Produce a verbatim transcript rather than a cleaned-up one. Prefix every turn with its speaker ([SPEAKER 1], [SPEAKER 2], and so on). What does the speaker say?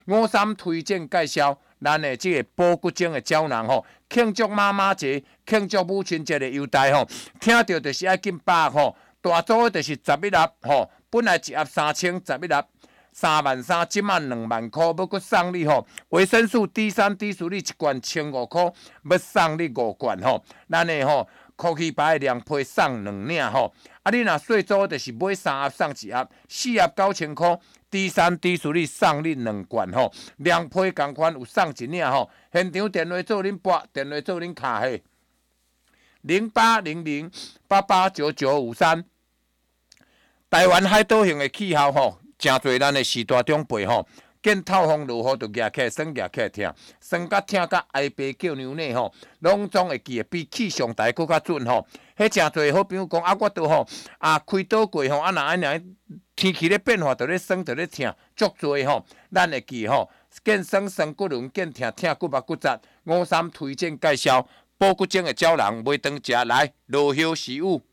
[SPEAKER 1] 五三推荐介绍咱的这个保骨精的胶囊吼，庆祝妈妈节、庆祝母亲节的优待吼，听到就是爱紧把握吼，大组的就是十一粒吼，本来一盒三千，十一粒三万三，即满两万块，要搁送你吼维生素 D 三 D 属你一罐千五块，要送你五罐吼，咱的吼。空气牌的凉被送两领吼，啊你若细组就是买三盒送一盒，四盒九千块。D 三 D 属你送你两罐吼，凉被同款有送一领吼。现场电话做恁拨，电话做恁卡嘿，零八零零八八九九五三。台湾海岛型的气候吼，真侪咱的四大长辈吼。见透风落雨就举起来，酸举起来听，酸甲听甲挨爸叫牛奶吼，拢总会记得比气象台搁较准吼。迄真侪好朋友讲啊，我都吼啊开刀过吼，啊若安尼天气咧变化，就咧酸就咧听，足侪吼，咱会记吼。见酸酸骨轮，见听听骨目骨折，五三推荐介绍保骨精的胶囊，袂当食来落叶食物。